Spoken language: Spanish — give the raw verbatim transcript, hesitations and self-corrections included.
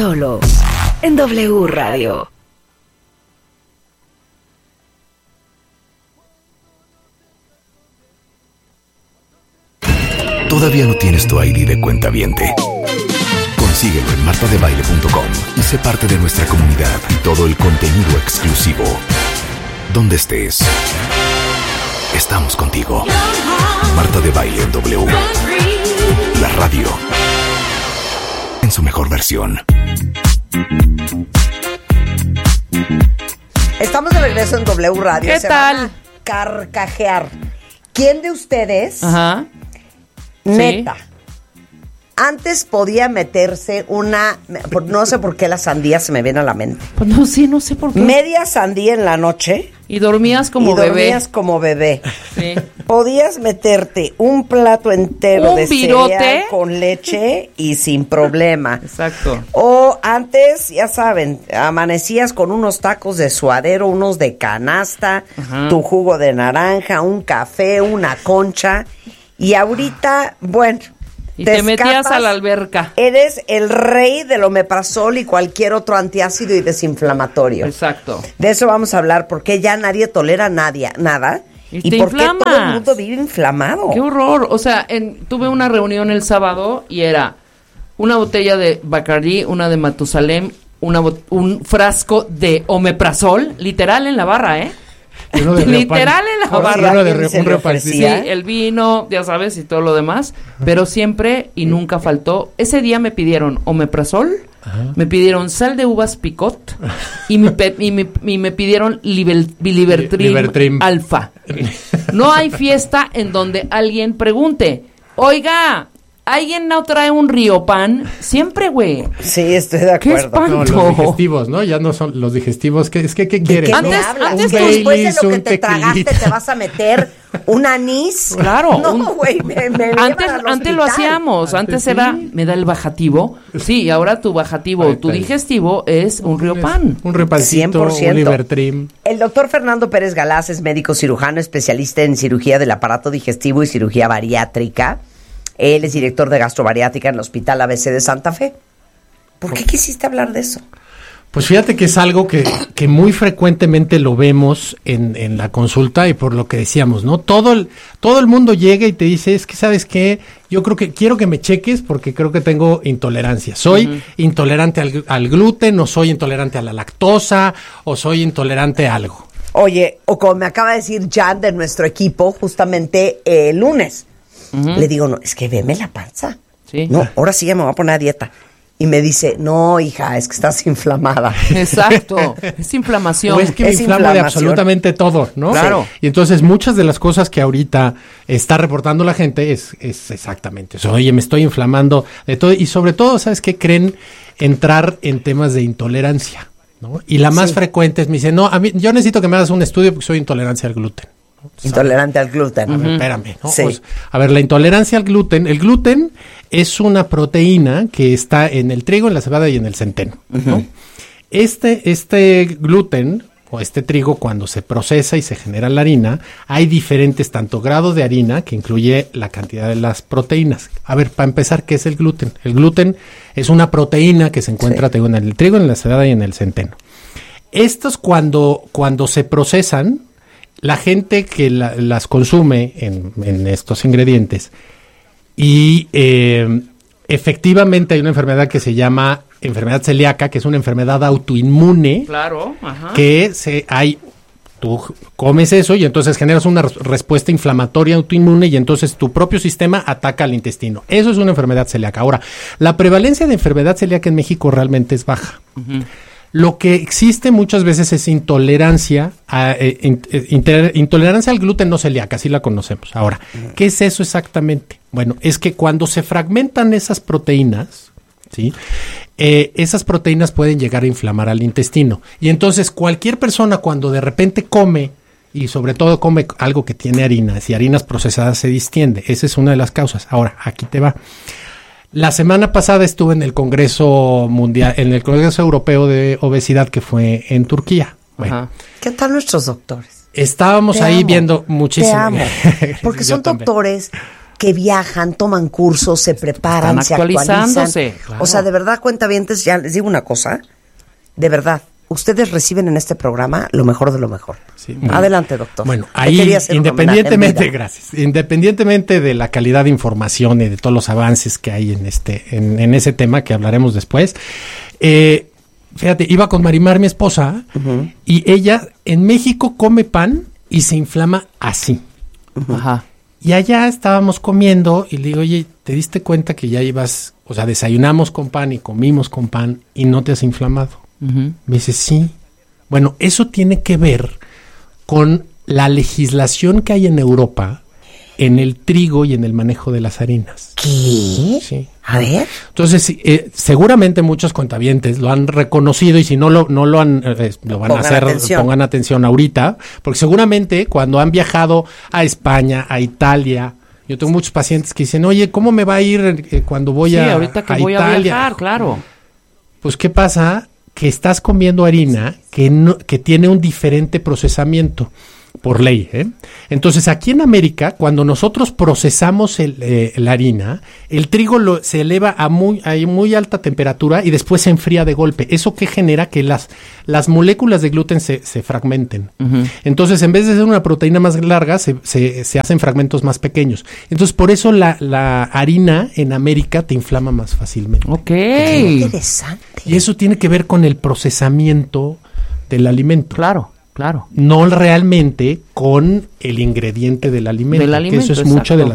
solo en W Radio. ¿Todavía no tienes tu I D de cuentaviente? Consíguelo en marta de baile punto com y sé parte de nuestra comunidad y todo el contenido exclusivo. Donde estés, estamos contigo. Marta de Baile en W. La radio en su mejor versión. Estamos de regreso en W Radio. ¿Qué Se tal? van a carcajear. ¿Quién de ustedes, Ajá. neta, Sí. antes podía meterse una... No sé por qué la sandía se me viene a la mente. Pues no, sí, no sé por qué. Media sandía en la noche Y dormías como y bebé. dormías como bebé. Sí. Podías meterte un plato entero Un de virote. cereal con leche y sin problema. Exacto. O antes, ya saben, amanecías con unos tacos de suadero, unos de canasta, Ajá. tu jugo de naranja, un café, una concha. Y ahorita, bueno, Y te, metías escapas, a la alberca. Eres el rey del omeprazol y cualquier otro antiácido y desinflamatorio. Exacto. De eso vamos a hablar, porque ya nadie tolera nadie, nada. Y Y, te por qué todo el inflamas. mundo vive inflamado. Qué horror. O sea, en, tuve una reunión el sábado y era una botella de Bacardí, una de Matusalem, una bot- un frasco de omeprazol, literal en la barra, ¿eh? Uno de Literal en la Por si barra. Uno de alguien re- se un le repartidor. Sí, ofrecía. el vino, ya sabes, y todo lo demás, pero siempre y nunca faltó. Ese día me pidieron omeprazol, Ajá. me pidieron sal de uvas picot y me, pe- y me, y me pidieron libel- Libertrim Libertrim. alfa. No hay fiesta en donde alguien pregunte, oiga, ¿alguien no trae un Riopan? Siempre, güey. Sí, estoy de Qué acuerdo. espanto. No, los digestivos, ¿no? Ya no son los digestivos. ¿Qué, es que, ¿qué ¿De quieres? qué no? me Antes- hablas? antes Que tú- después de Baileys, lo que un te tragaste tequilita. te vas a meter un anís. Claro, No, un- güey, me, me llevan Antes, al antes lo hospital. hacíamos, antes Antes era, sí. me da el bajativo. Sí, y ahora tu bajativo, Ahí tu está. digestivo es un Riopan. Un repancito, cien por ciento. un Libertrim. El doctor Fernando Pérez Galás es médico cirujano, especialista en cirugía del aparato digestivo y cirugía bariátrica. Él es director de gastrobariátrica en el Hospital A B C de Santa Fe. ¿Por qué quisiste hablar de eso? Pues fíjate que es algo que, que muy frecuentemente lo vemos en, en la consulta y por lo que decíamos, ¿no? Todo el, todo el mundo llega y te dice, es que, ¿sabes qué? Yo creo que quiero que me cheques porque creo que tengo intolerancia. Soy uh-huh. intolerante al, al gluten, o soy intolerante a la lactosa, o soy intolerante a algo. Oye, o como me acaba de decir Jan de nuestro equipo, justamente eh, el lunes, uh-huh. le digo, no, es que veme la panza. Sí. No, ahora sí ya me voy a poner a dieta. Y me dice, no, hija, es que estás inflamada. Exacto, es inflamación. O es que me Es inflamo de inflamación. absolutamente todo, ¿no? Claro. Y entonces muchas de las cosas que ahorita está reportando la gente es, es exactamente eso. Oye, me estoy inflamando de todo. Y sobre todo, ¿sabes qué? Creen entrar en temas de intolerancia, ¿no? Y la más Sí. frecuente es, me dicen, no, a mí, yo necesito que me hagas un estudio porque soy intolerancia al gluten. ¿no? Intolerante al gluten. A ver, espérame, ¿no? Sí. Pues, a ver, la intolerancia al gluten, el gluten es una proteína que está en el trigo, en la cebada y en el centeno, ¿no? Uh-huh. Este, este gluten o este trigo, cuando se procesa y se genera la harina, hay diferentes tanto grados de harina, que incluye la cantidad de las proteínas. A ver, para empezar, ¿qué es el gluten? El gluten es una proteína que se encuentra Sí. en el trigo, en la cebada y en el centeno. Estos cuando, cuando se procesan, la gente que la, las consume en, en estos ingredientes y eh, efectivamente hay una enfermedad que se llama enfermedad celíaca, que es una enfermedad autoinmune, Claro, ajá. que se hay tú comes eso y entonces generas una res- respuesta inflamatoria autoinmune y entonces tu propio sistema ataca al intestino. Eso es una enfermedad celíaca. Ahora, la prevalencia de enfermedad celíaca en México realmente es baja. Ujú. Lo que existe muchas veces es intolerancia a, eh, in- eh, inter- intolerancia al gluten no celíaca, así la conocemos. Ahora, ¿qué es eso exactamente? Bueno, es que cuando se fragmentan esas proteínas, ¿sí? Eh, esas proteínas pueden llegar a inflamar al intestino. Y entonces cualquier persona cuando de repente come, y sobre todo come algo que tiene harinas, y harinas procesadas se distiende. Esa es una de las causas. Ahora, aquí te va. La semana pasada estuve en el Congreso Mundial, en el Congreso Europeo de Obesidad que fue en Turquía. Bueno, Ajá. ¿Qué tal nuestros doctores? estábamos Te ahí amo, viendo muchísimo. Te amo. Porque Yo son también. doctores que viajan, toman cursos, se preparan, Están se actualizándose, actualizan. claro. O sea, de verdad, cuentavientes, ya les digo una cosa, de verdad, ustedes reciben en este programa lo mejor de lo mejor. Sí, bueno. Adelante, doctor. Bueno, Te ahí quería hacer un independientemente, homenaje en vida. gracias, independientemente de la calidad de información y de todos los avances que hay en este, en, en ese tema que hablaremos después, eh, fíjate, iba con Marimar, mi esposa, uh-huh. y ella en México come pan y se inflama así. Uh-huh. Ajá. Y allá estábamos comiendo y le digo, oye, ¿te diste cuenta que ya ibas, o sea, desayunamos con pan y comimos con pan y no te has inflamado? Uh-huh. Me dice, sí. Bueno, eso tiene que ver con la legislación que hay en Europa en el trigo y en el manejo de las harinas. ¿Qué? Sí. A ver. Entonces, eh, seguramente muchos cuentavientes lo han reconocido y si no lo, no lo han, eh, lo van pongan a hacer, atención. pongan atención ahorita, porque seguramente cuando han viajado a España, a Italia, yo tengo muchos pacientes que dicen, oye, ¿cómo me va a ir eh, cuando voy sí, a, ahorita que a voy Italia? a viajar, claro. Pues, ¿qué pasa? Que estás comiendo harina que, no, que tiene un diferente procesamiento por ley, ¿eh? Entonces, aquí en América, cuando nosotros procesamos el, eh, la harina, el trigo lo, se eleva a muy, a muy alta temperatura y después se enfría de golpe. ¿Eso qué genera? Que las, las moléculas de gluten se, se fragmenten. Uh-huh. Entonces, en vez de ser una proteína más larga, se, se, se hacen fragmentos más pequeños. Entonces, por eso la, la harina en América te inflama más fácilmente. Ok. Qué interesante. Y eso tiene que ver con el procesamiento del alimento. Claro. Claro. No realmente con el ingrediente del alimento. Del alimento, que eso es exacto. mucho de la